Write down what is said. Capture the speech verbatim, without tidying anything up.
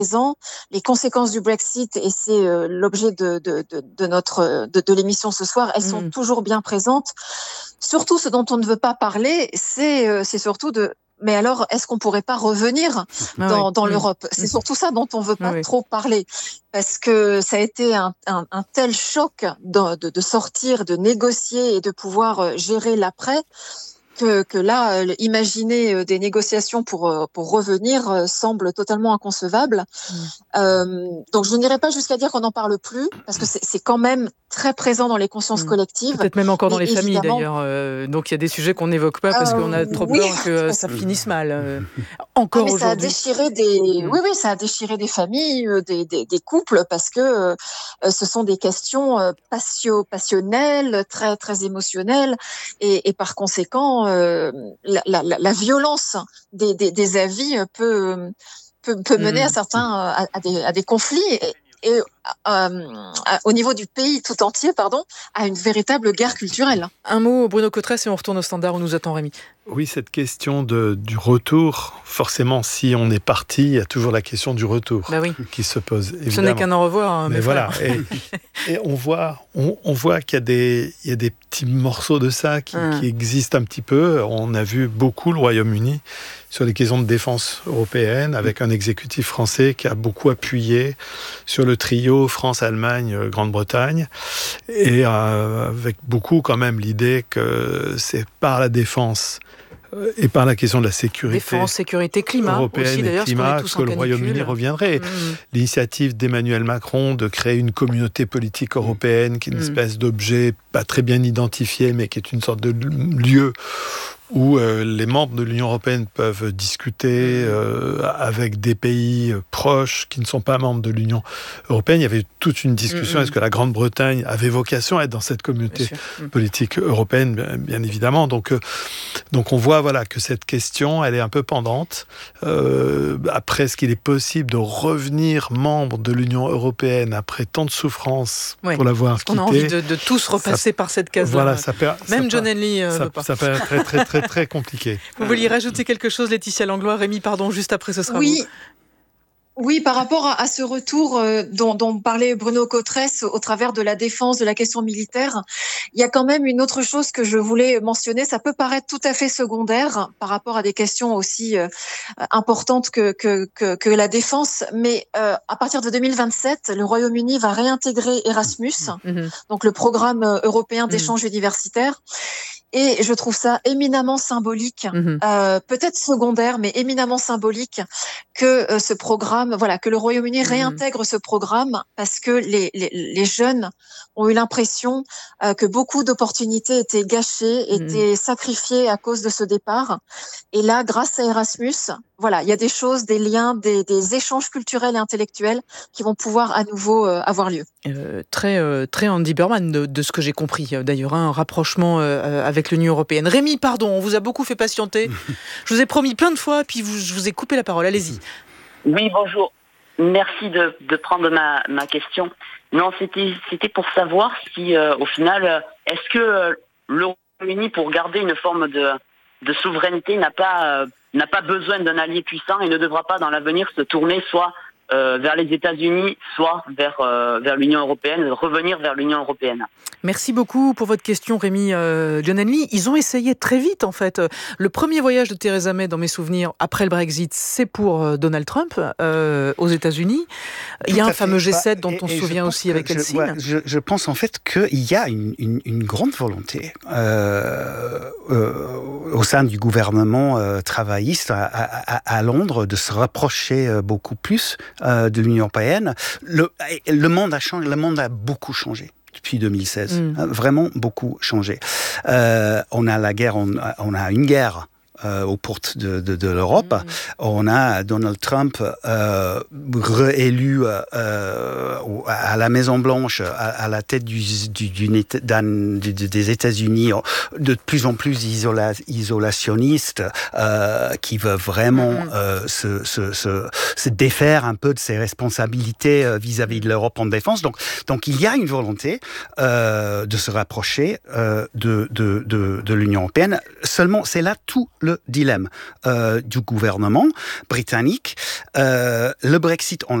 Les conséquences du Brexit, et c'est euh, l'objet de, de, de, de notre de, de l'émission ce soir, elles mmh. sont toujours bien présentes. Surtout, ce dont on ne veut pas parler, c'est euh, c'est surtout de mais alors, est-ce qu'on pourrait pas revenir ah dans, oui. dans mmh. l'Europe ? C'est surtout ça dont on veut pas oui. trop parler, parce que ça a été un, un, un tel choc de, de, de sortir, de négocier et de pouvoir gérer l'après. Que, que là, euh, imaginer euh, des négociations pour euh, pour revenir euh, semble totalement inconcevable. Mmh. Euh, donc, je n'irai pas jusqu'à dire qu'on n'en parle plus, parce que c'est, c'est quand même très présent dans les consciences mmh. collectives. Peut-être même encore dans les familles, d'ailleurs. Euh, donc, il y a des sujets qu'on n'évoque pas parce euh, qu'on a trop oui. peur que ça finisse mal. Euh, encore ah, mais aujourd'hui. Ça a déchiré des, mmh. oui, oui, ça a déchiré des familles, des, des, des couples, parce que euh, ce sont des questions euh, passio, passionnelles, très, très émotionnelles, et, et par conséquent, euh, la, la, la violence des, des, des avis peut, peut, peut mener mmh. à certains à, à, des, à des conflits. Et, et euh, au niveau du pays tout entier, pardon, à une véritable guerre culturelle. Un mot, Bruno Cotresse, et on retourne au standard où nous attend Rémi. Oui, cette question de, du retour, forcément, si on est parti, il y a toujours la question du retour bah oui. qui se pose. Évidemment. Ce n'est qu'un au revoir. Hein, mais voilà, et, et on voit, on, on voit qu'il y a des, il y a des petits morceaux de ça qui, hum. qui existent un petit peu. On a vu beaucoup le Royaume-Uni sur les questions de défense européenne, avec un exécutif français qui a beaucoup appuyé sur le trio France-Allemagne, Grande-Bretagne, et euh, avec beaucoup quand même l'idée que c'est par la défense et par la question de la sécurité, défense, sécurité, climat européenne aussi, d'ailleurs, et climat, que le Royaume-Uni reviendrait. Mmh. L'initiative d'Emmanuel Macron de créer une communauté politique européenne, qui est une mmh. espèce d'objet pas très bien identifié, mais qui est une sorte de lieu où euh, les membres de l'Union européenne peuvent discuter euh, avec des pays euh, proches qui ne sont pas membres de l'Union européenne. Il y avait toute une discussion, mm-hmm. est-ce que la Grande-Bretagne avait vocation à être dans cette communauté politique européenne, bien, bien évidemment. Donc, euh, donc on voit voilà, que cette question, elle est un peu pendante. Euh, après, est-ce qu'il est possible de revenir membre de l'Union européenne après tant de souffrances ouais. pour l'avoir quitté ? On a envie de, de tous repasser ça, par cette case-là. Voilà, ça per, Même ça John Henley euh, ça, veut pas. Ça paraît très, très, très, très compliqué. Vous vouliez rajouter quelque chose, Laetitia Langlois ? Rémi, pardon, juste après, ce sera oui. vous. Oui, par rapport à, à ce retour euh, dont, dont parlait Bruno Cotresse au travers de la défense, de la question militaire, il y a quand même une autre chose que je voulais mentionner. Ça peut paraître tout à fait secondaire par rapport à des questions aussi euh, importantes que, que, que, que la défense, mais euh, à partir de deux mille vingt-sept, le Royaume-Uni va réintégrer Erasmus, mmh. donc le programme européen d'échange mmh. universitaire. Et je trouve ça éminemment symbolique, mmh. euh, peut-être secondaire, mais éminemment symbolique que euh, ce programme, voilà, que le Royaume-Uni mmh. réintègre ce programme, parce que les, les, les jeunes ont eu l'impression euh, que beaucoup d'opportunités étaient gâchées, mmh. étaient sacrifiées à cause de ce départ. Et là, grâce à Erasmus, voilà, il y a des choses, des liens, des, des échanges culturels et intellectuels qui vont pouvoir à nouveau euh, avoir lieu. Euh, très, euh, très Andy Berman, de, de ce que j'ai compris, d'ailleurs, hein, un rapprochement euh, avec l'Union européenne. Rémi, pardon, on vous a beaucoup fait patienter. Je vous ai promis plein de fois, puis vous, je vous ai coupé la parole. Allez-y. Oui, bonjour. Merci de, de prendre ma, ma question. Non, c'était, c'était pour savoir si, euh, au final, est-ce que euh, le Royaume-Uni, pour garder une forme de, de souveraineté, n'a pas, euh, n'a pas besoin d'un allié puissant et ne devra pas, dans l'avenir, se tourner soit Euh, vers les États-Unis, soit vers, euh, vers l'Union européenne, revenir vers l'Union européenne. Merci beaucoup pour votre question, Rémi euh, John Henley. Ils ont essayé très vite, en fait. Le premier voyage de Theresa May, dans mes souvenirs, après le Brexit, c'est pour euh, Donald Trump, euh, aux États-Unis. Il y a un fameux G sept dont et, on se souvient aussi avec je, Helsinki. Ouais, je, je pense en fait qu'il y a une, une, une grande volonté euh, euh, au sein du gouvernement euh, travailliste à, à, à Londres de se rapprocher euh, beaucoup plus de l'Union européenne. Le, le monde a changé, le monde a beaucoup changé depuis deux mille seize. Mmh. Vraiment beaucoup changé. Euh, on a la guerre, on a, on a une guerre Euh, aux portes de, de, de l'Europe. Mmh. On a Donald Trump euh, réélu euh, à la Maison-Blanche, à, à la tête du, du, du, du, des États-Unis, de plus en plus isola, isolationniste, euh, qui veut vraiment mmh. euh, se, se, se, se défaire un peu de ses responsabilités euh, vis-à-vis de l'Europe en défense. Donc, donc il y a une volonté euh, de se rapprocher euh, de, de, de, de l'Union européenne. Seulement, c'est là tout le le dilemme euh, du gouvernement britannique. Euh, le Brexit, on